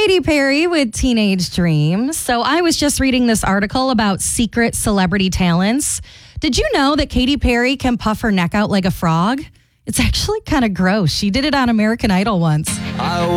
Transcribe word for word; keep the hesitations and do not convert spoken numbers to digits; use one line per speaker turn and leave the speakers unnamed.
Katy Perry with Teenage Dream. So I was just reading this article about secret celebrity talents. Did you know that Katy Perry can puff her neck out like a frog? It's actually kind of gross. She did it on American Idol once.
I